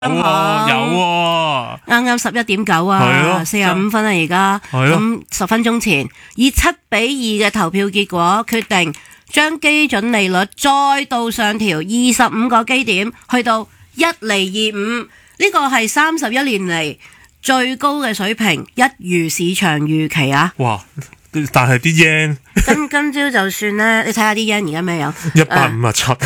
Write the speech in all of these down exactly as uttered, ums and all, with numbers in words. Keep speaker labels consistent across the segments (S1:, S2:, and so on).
S1: 有喎，
S2: 啱啱十一點九啊，四十五分啊，而家咁十分鐘前以七比二嘅投票結果決定將基準利率再度上調二十五個基點，去到一厘二五，呢個係三十一年嚟最高嘅水平，一如市場預期啊！
S1: 哇！但係啲 yen
S2: 今今朝就算咧，你睇下啲 yen 而家咩有
S1: 一百五十七，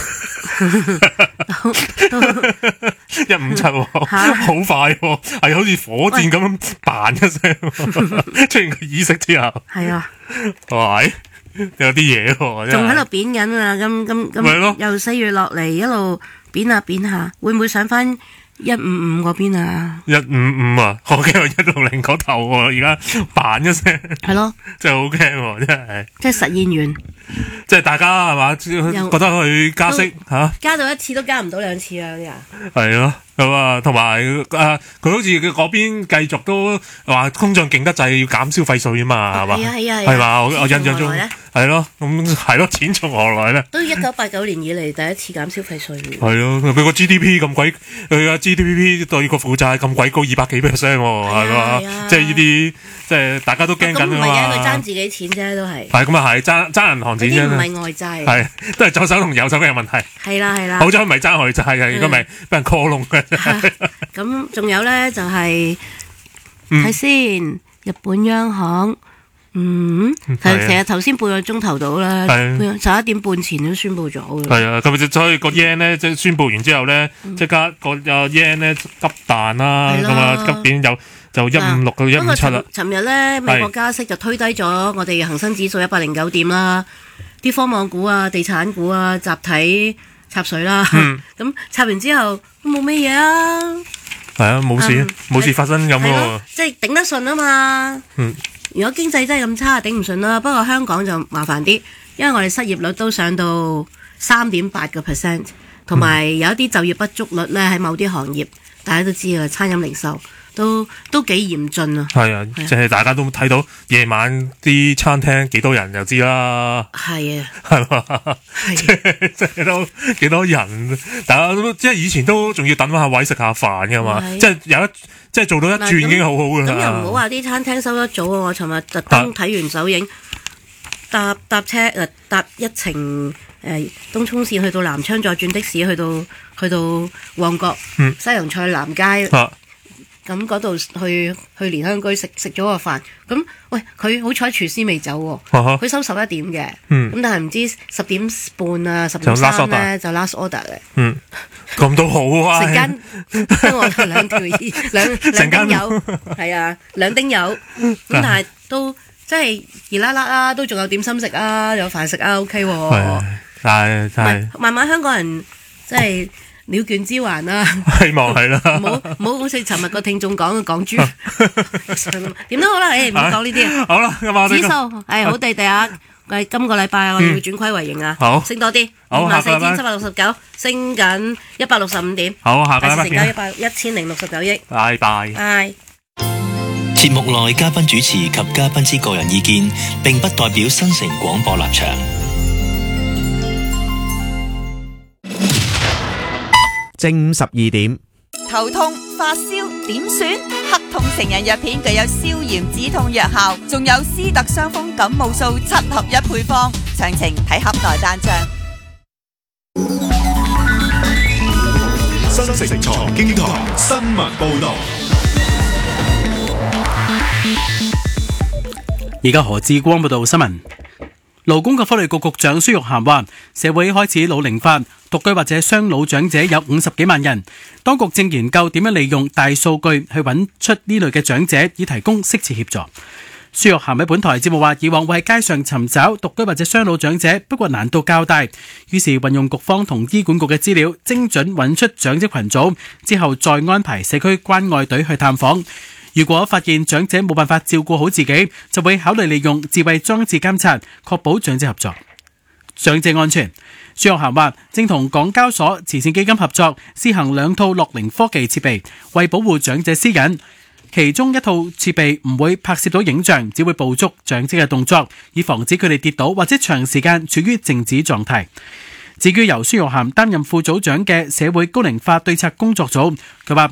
S1: 一五七，好快喎，係好似火箭咁樣彈一聲，出現個意識之後，
S2: 係啊，
S1: 喂，有啲嘢喎，
S2: 仲喺度扁緊啊！咁咁咁，由四月落嚟一路扁下扁下，會唔會上翻一五五嗰邊啊？
S1: 一五五啊，我驚我一六零嗰頭喎，而家彈一聲，
S2: 係咯，
S1: 真係好驚喎，真係，
S2: 即係實現完，
S1: 即係大家係嘛，覺得佢加息吓，
S2: 加到一次都加唔到兩次啊！嗰啲啊，
S1: 係咯。咁啊，同埋誒，佢好似佢嗰邊繼續都話通脹勁得滯，要減消費稅啊嘛，係嘛？
S2: 係啊係啊
S1: 係嘛？我我印象中係咯，咁係咯，錢從何來咧？
S2: 都一九八九年以嚟第一次減消費稅。
S1: 係咯，佢個 G D P 咁鬼，佢個 G D P 對個負債咁鬼高，二百幾 percent 喎，係嘛？即係呢啲，即係大家都驚緊啊嘛。咁唔係嘅，
S2: 佢爭自己錢啫，都係。
S1: 係咁啊，係爭爭銀行錢啫。
S2: 嗰啲唔係外債。
S1: 係都係左手同右手嘅問題。係
S2: 啦係啦。
S1: 好彩唔係爭外債嘅，如果咪俾人 call 窿嘅。
S2: 咁仲有咧就係睇先，日本央行，嗯，其實頭先半個鐘頭到啦，十一點半前都宣布咗嘅。
S1: 係啊，咁所以個 yen 咧，即係宣布完之後咧，即刻個 yen 咧急彈啦，咁啊急變有就一五六到一五七啦。
S2: 尋日咧美國加息就推低咗我哋恒生指數一百零九點啦，啲科網股啊、地產股啊集體插水啦，咁、嗯、插完之後都冇乜嘢啊，
S1: 係啊，冇事，冇、嗯、事發生咁喎，
S2: 即係頂得順啊嘛。嗯，如果經濟真係咁差，頂唔順啦。不過香港就麻煩啲，因為我哋失業率都上到三點八個 percent， 同埋有一啲就業不足率咧喺某啲行業，大家都知啊，餐飲零售。都都幾嚴峻啊！
S1: 係啊，即係大家都睇到夜晚啲餐廳幾多人就知啦。
S2: 係啊，
S1: 係嘛，即係即係都幾多人，大家都即係以前都仲要等翻下位食下飯噶嘛，即係有一即係做到一轉已經好好噶啦。
S2: 咁又唔好話啲餐廳收得早啊！我尋日特登睇完首映，搭搭車誒搭一程誒、呃、東涌線去到南昌，再轉的士去到去到旺角、嗯、西洋菜南街。啊咁嗰度去去蓮香居食食咗個飯，咁喂佢好彩廚師未走喎，佢、uh-huh. 收十一點嘅，咁、嗯、但係唔知十點半啊十點三咧就 last order 嘅，嗯，
S1: 咁都好啊，
S2: 食間我就兩條兩兩丁油，係啊兩丁油，咁但係都即係熱辣辣啊，都仲有點心食啊，有飯食啊 ，OK 喎，
S1: 係係，
S2: 慢慢香港人即係。鳥倦之還啦，
S1: 希望係啦，
S2: 唔好唔好好似尋日個聽眾講嘅港豬，點都好啦，誒唔好講呢啲，
S1: 好啦，咁啊
S2: 指數係好地地啊，誒今個禮拜我哋要轉虧為盈啊，好升多啲，五萬四千七百六十九，升緊一百六十五點，
S1: 好下個禮拜
S2: 成交一百一千零六十九億，
S1: 拜拜。
S2: 拜。
S3: 節目內嘉賓主持及嘉賓之個人意見，並不代表新城廣播立場。
S4: 正午十二點，
S5: 頭痛、發燒點算？黑痛成人藥片具有消炎止痛藥效，仲有斯特傷風感冒素七合一配方，詳情睇盒內單張。
S6: 新城財經台新聞報道。
S7: 而家何志光報道新聞。勞工及福利局局長孫玉菡話，社會開始老齡化，獨居或者雙老長者有五十幾萬人。當局正研究點樣利用大數據去揾出呢類嘅長者，以提供適切協助。孫玉菡喺本台節目話，以往會喺街上尋找獨居或者雙老長者，不過難度較大，於是運用局方同醫管局嘅資料，精準揾出長者群組，之後再安排社區關愛隊去探訪。如果發現長者冇辦法照顧好自己，就會考慮利用智慧裝置監察，確保長者合作、長者安全。孫玉菡話，正同港交所慈善基金合作，試行兩套樂齡科技設備，為保護長者私隱。其中一套設備唔會拍攝到影像，只會捕捉長者嘅動作，以防止佢哋跌倒或者長時間處於靜止狀態。至於由孫玉菡擔任副組長嘅社會高齡化對策工作組，佢話